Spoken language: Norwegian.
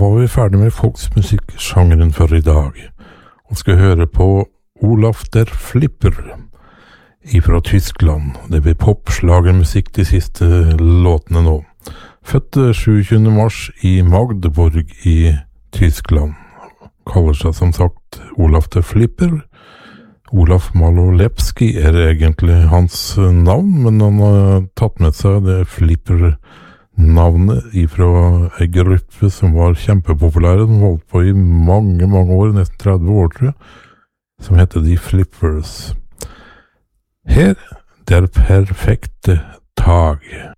var vi ferdig med folksmusikksjangeren for i dag, og skal høre på Olaf der Flipper fra Tyskland. Det blir popslagermusikk de siste låtene nå. Født 27. mars i Magdeburg i Tyskland. Kaller seg som sagt Olaf der Flipper. Olaf Malolepski egentlig hans navn, men han har tatt med seg det Flipper-navnet fra en gruppe som var kjempepopulære, som holdt på i mange, mange år, nesten 30 år tror jeg, som heter The Flippers. Her, der perfekte Tag.